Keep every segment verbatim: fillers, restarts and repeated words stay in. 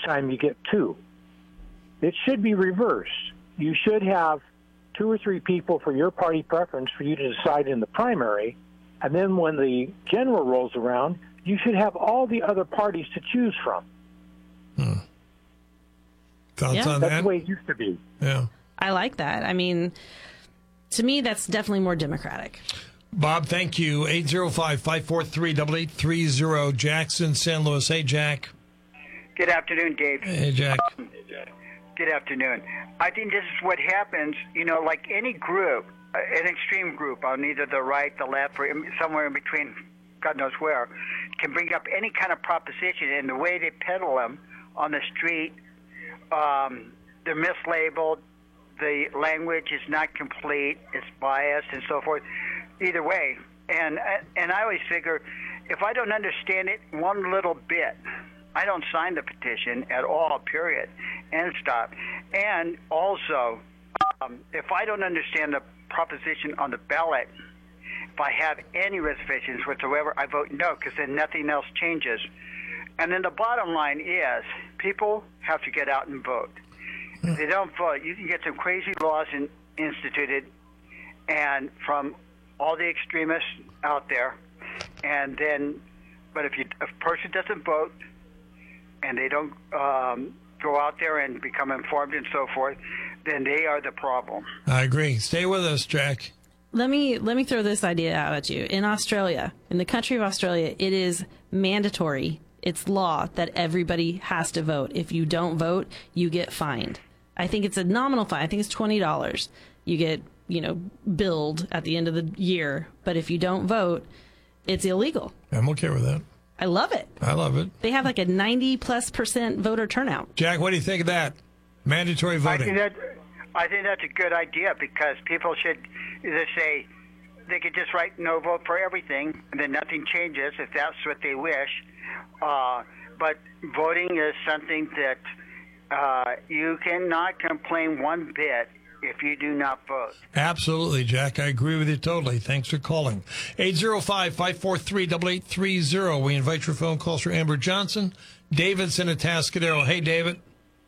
time you get two. It should be reversed. You should have two or three people for your party preference for you to decide in the primary, and then when the general rolls around, you should have all the other parties to choose from. Hmm. Thoughts yeah. on That's that? the way it used to be. Yeah. I like that. I mean, to me, that's definitely more democratic. Bob, thank you. eight zero five, five four three, eight eight three zero. Jackson, San Luis. Hey, Jack. Good afternoon, Dave. Hey, Jack. Good afternoon. I think this is what happens, you know, like any group, an extreme group on either the right, the left, or somewhere in between, God knows where, can bring up any kind of proposition, and the way they peddle them on the street, um, they're mislabeled, the language is not complete, it's biased, and so forth. Either way, and and I always figure, if I don't understand it one little bit, I don't sign the petition at all, period, and stop. And also, um, if I don't understand the proposition on the ballot, if I have any reservations whatsoever, I vote no, because then nothing else changes. And then the bottom line is, people have to get out and vote. If they don't vote, you can get some crazy laws in, instituted, and from all the extremists out there. And then, but if you, if a person doesn't vote, and they don't um, go out there and become informed and so forth, then they are the problem. I agree. Stay with us, Jack. Let me let me throw this idea out at you. In Australia, in the country of Australia, it is mandatory. It's law that everybody has to vote. If you don't vote, you get fined. I think it's a nominal fine. I think it's twenty dollars. You get, you know, billed at the end of the year. But if you don't vote, it's illegal. I'm okay with that. I love it. I love it. They have like a ninety plus percent voter turnout. Jack, what do you think of that? Mandatory I voting. think that I think that's a good idea, because people should either say they could just write no vote for everything, and then nothing changes if that's what they wish. Uh, but voting is something that uh, you cannot complain one bit if you do not vote. Absolutely, Jack. I agree with you totally. Thanks for calling. eight zero five, five four three, eight eight three zero. We invite your phone calls for Amber Johnson. David's in Atascadero. Hey, David.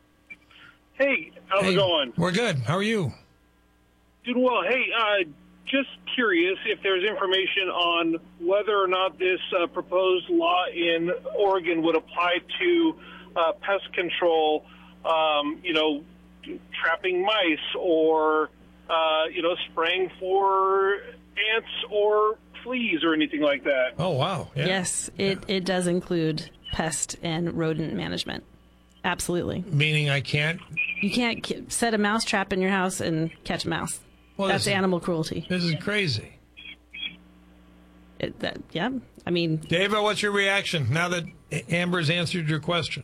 Hey, how's Hey, it going? We're good. How are you? Doing well. Hey, uh, just curious if there's information on whether or not this uh, proposed law in Oregon would apply to uh, pest control, um, you know, trapping mice or, uh, you know, spraying for ants or fleas or anything like that. Oh, wow. Yeah. Yes, it, Yeah. it does include pest and rodent management. Absolutely. Meaning I can't. You can't ki- set a mouse trap in your house and catch a mouse. Well, That's this is- animal cruelty. This is crazy. It, that, yeah, I mean, David, what's your reaction now that Amber's answered your question?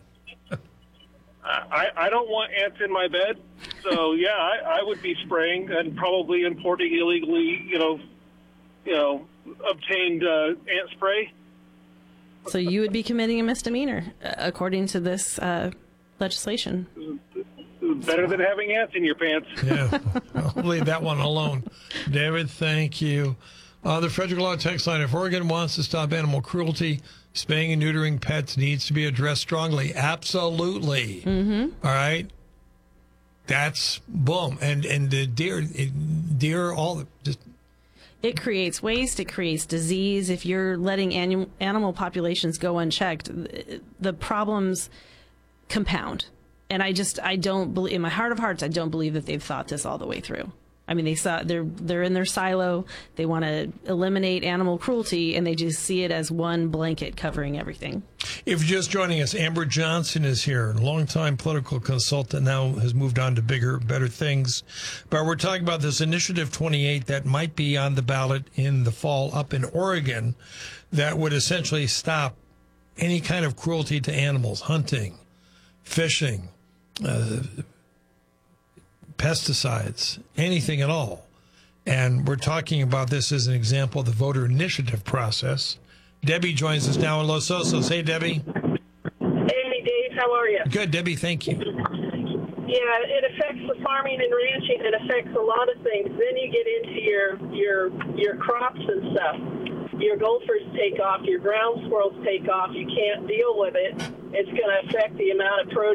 I, I don't want ants in my bed, so yeah, I, I would be spraying and probably importing illegally, you know, you know, obtained uh, ant spray. so you would be committing a misdemeanor uh, according to this uh, legislation. Better than having ants in your pants. Yeah, I'll leave that one alone. David, thank you. Uh, the Frederick Law text line, if Oregon wants to stop animal cruelty, spaying and neutering pets needs to be addressed strongly. Absolutely. Mm-hmm. All right. That's boom. And and the deer, deer, all the, just. It creates waste. It creates disease. If you're letting anim- animal populations go unchecked, the problems compound. And I just, I don't believe, in my heart of hearts, I don't believe that they've thought this all the way through. I mean, they saw they're they're in their silo. They want to eliminate animal cruelty, and they just see it as one blanket covering everything. If you're just joining us, Amber Johnson is here, longtime political consultant, now has moved on to bigger, better things. But we're talking about this Initiative twenty-eight that might be on the ballot in the fall up in Oregon that would essentially stop any kind of cruelty to animals, hunting, fishing, uh, pesticides, anything at all. And we're talking about this as an example of the voter initiative process. Debbie joins us now in Los Osos. Hey, Debbie. Hey, Dave, how are you? Good, Debbie, thank you. Yeah, it affects the farming and ranching. It affects a lot of things. Then you get into your your your crops and stuff. Your gophers take off. Your ground squirrels take off. You can't deal with it. It's going to affect the amount of produce